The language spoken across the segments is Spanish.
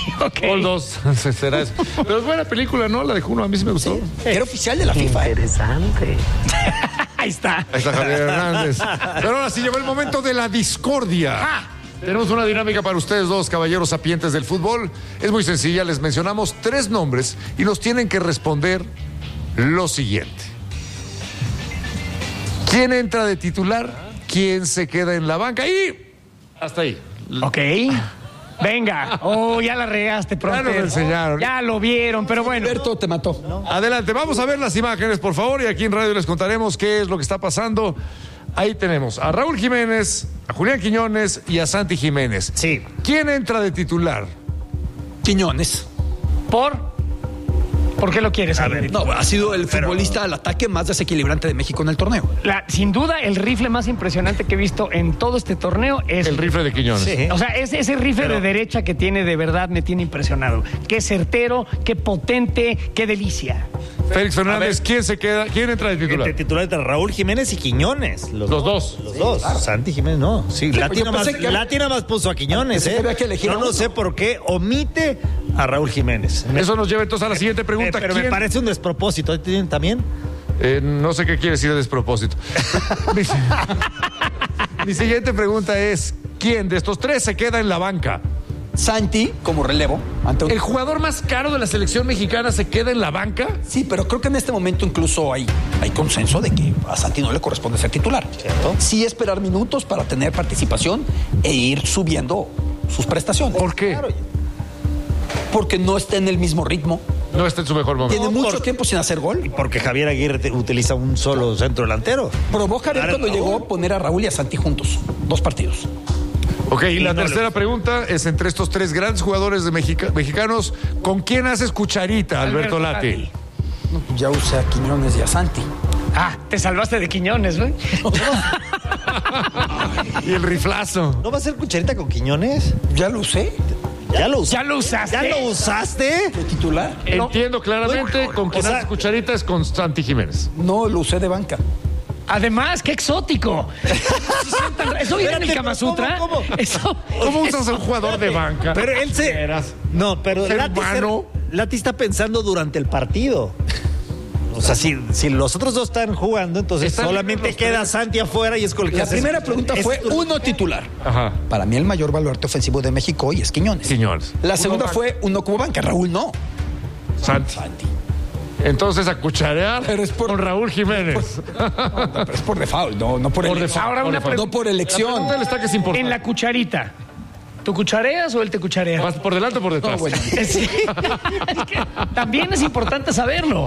Okay. All 2 será eso. Pero es buena película, ¿no? La de Juno, a mí sí me gustó. Era oficial de la FIFA. Interesante. Ahí está. Ahí está Javier Hernández. Pero ahora sí llegó el momento de la discordia. Tenemos una dinámica para ustedes dos, caballeros sapientes del fútbol. Es muy sencilla, les mencionamos 3 nombres y nos tienen que responder lo siguiente. ¿Quién entra de titular? ¿Quién se queda en la banca? Y hasta ahí. Ok. Venga. Ya la regaste, pronto. Ya nos lo enseñaron. Ya lo vieron, pero bueno. Alberto te mató. Adelante, vamos a ver las imágenes, por favor, y aquí en radio les contaremos qué es lo que está pasando. Ahí tenemos a Raúl Jiménez, a Julián Quiñones y a Santi Jiménez. Sí. ¿Quién entra de titular? Quiñones. ¿Por qué lo quieres saber? No, ha sido el futbolista al ataque más desequilibrante de México en el torneo. Sin duda, el rifle más impresionante que he visto en todo este torneo es... El rifle de Quiñones. Sí. O sea, ese rifle de derecha que tiene, de verdad, me tiene impresionado. Qué certero, qué potente, qué delicia. Félix Fernández, ¿quién se queda? ¿Quién entra de titular? El titular entre Raúl Jiménez y Quiñones. Los dos. Los dos. Santi Jiménez no. Sí, Latina más puso a Quiñones, Pensé que había que elegir a No uno. sé por qué omite a Raúl Jiménez. Eso nos lleva entonces a la siguiente pregunta. Pero me parece un despropósito. ¿Tienen también? No sé qué quiere decir de despropósito. Mi siguiente pregunta es, ¿quién de estos 3 se queda en la banca? Santi como relevo. Ante un... ¿El jugador más caro de la selección mexicana se queda en la banca? Sí, pero creo que en este momento incluso hay consenso de que a Santi no le corresponde ser titular. ¿Cierto? Sí esperar minutos para tener participación e ir subiendo sus prestaciones. ¿Por qué? Porque no está en el mismo ritmo. No está en su mejor momento. Tiene mucho tiempo sin hacer gol. Porque Javier Aguirre utiliza un solo centro delantero. Probó Javier Claro, cuando no. llegó poner a Raúl y a Santi juntos. 2 partidos. Ok, y la no tercera le- pregunta es entre estos 3 grandes jugadores de mexicanos, ¿con quién haces cucharita, Alberto Lati? Ya usé a Quiñones y a Santi. Te salvaste de Quiñones, güey. Y el riflazo. ¿No va a ser cucharita con Quiñones? Ya lo usé. ¿Ya lo usaste? ¿Ya lo usaste? ¿Ya lo usaste? De titular. Entiendo claramente, con quien o sea- haces cucharita es con Santi Jiménez. No, lo usé de banca. Además, qué exótico. ¿Eso viene en el Kama Sutra? ¿Cómo? Eso. ¿Cómo usas a un jugador de banca? Pero él se... Eras. No, pero Ser Lati, humano. Lati está pensando durante el partido. O sea, si los otros 2 están jugando, entonces Están solamente los queda 3. Santi afuera y es con el que La haces- primera pregunta es fue tu- uno titular. Ajá. Para mí el mayor baluarte ofensivo de México hoy es Quiñones. Quiñones. La segunda Uno fue uno como banca. Raúl no. Santi. Santi. Entonces a cucharear Pero es por- con Raúl Jiménez. Pero es por default, no por Por elección. default. Ahora una No por elección. ¿Dónde está que es importante? En la cucharita. ¿Tú cuchareas o él te cucharea? ¿Vas por delante o por detrás? No, bueno. Sí. Es que también es importante saberlo.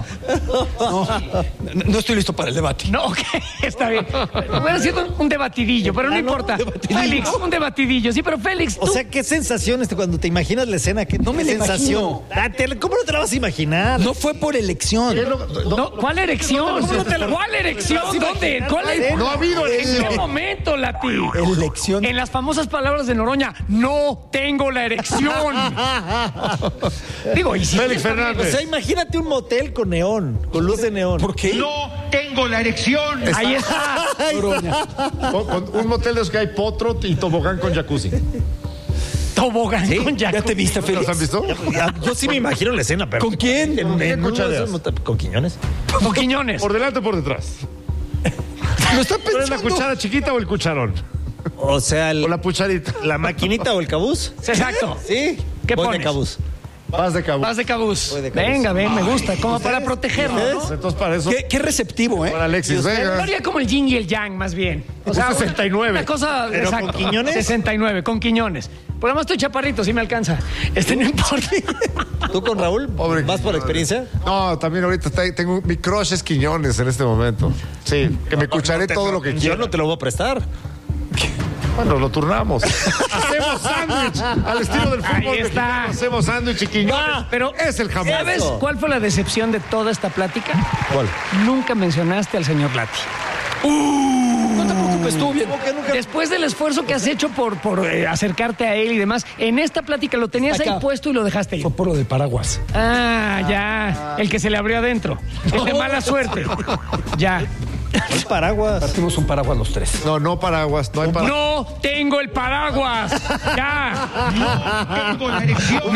No estoy listo para el debate. No, ok, está bien. Hubiera sido un debatidillo, pero no importa. Félix, un debatidillo. Sí, pero Félix, O tú... sea, ¿qué sensaciones cuando te imaginas la escena? ¿Qué No me la sensación? imagino. ¿Cómo no te la vas a imaginar? No fue por elección. No, ¿cuál erección? ¿Cuál erección? ¿Dónde? ¿Cuál es? No ha habido ¿En qué momento, Lati? Elección. En las famosas palabras de Noroña, no tengo la erección. Digo, y si Félix O Fernández. sea, imagínate un motel con neón, con luz de neón. ¿Por qué? ahí está. Con un motel de los que hay potro y tobogán con jacuzzi. Tobogán con ¿Ya te viste, ¿Los Félix? han visto? Yo sí me imagino la escena, pero... ¿Con quién? En uno de cuchareas? esos motel- ¿Con Quiñones? Con Quiñones. ¿Por delante o por detrás? Lo está ¿Tú eres la pensando. cuchara chiquita o el cucharón? O sea, O la pucharita. la maquinita o el cabús. Exacto. Sí. ¿Qué Voy pones? de cabús. Vas de cabo. Vas de cabús. Voy de cabús. Venga, ven, me gusta. Como para protegerlo, ¿no? Entonces para eso. Qué receptivo, ¿eh? Para Alexis, Yo venga. haría como el yin y el yang, más bien. O Un 69. Una cosa, ¿Pero con exacto. Quiñones? 69, con Quiñones. Por además estoy chaparrito, sí me alcanza. No importa. ¿Tú con Raúl? Pobre ¿Vas por Quiñones. experiencia? No, también ahorita tengo mi crush es Quiñones en este momento. Sí, que me cucharé todo lo que Yo quiera. no te lo voy a prestar. Bueno, lo turnamos. Hacemos sándwich al estilo del fútbol. Ahí está. Hacemos sándwich y Quiñones. Pero es el jamón. ¿sabes cuál fue la decepción de toda esta plática? ¿Cuál? Nunca mencionaste al señor Lati. No te preocupes, estuvo bien. Después del esfuerzo que has hecho por acercarte a él y demás, en esta plática lo tenías ahí Acá. puesto y lo dejaste ir. Fue por lo del paraguas. Ya. El que se le abrió adentro. El de mala suerte. Ya. El paraguas. Partimos un paraguas los tres. No paraguas, no hay paraguas. No tengo el paraguas. Ya. No tengo la erección.